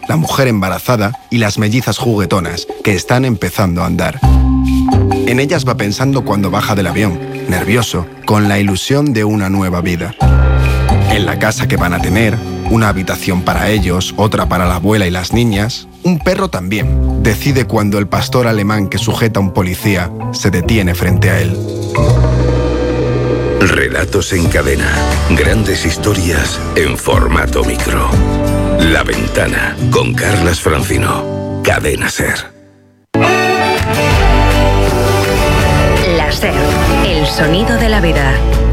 la mujer embarazada y las mellizas juguetonas que están empezando a andar. En ellas va pensando cuando baja del avión, nervioso, con la ilusión de una nueva vida. En la casa que van a tener, una habitación para ellos, otra para la abuela y las niñas. Un perro también decide cuando el pastor alemán que sujeta a un policía se detiene frente a él. Relatos en cadena. Grandes historias en formato micro. La Ventana, con Carlas Francino. Cadena SER. La SER, el sonido de la vida.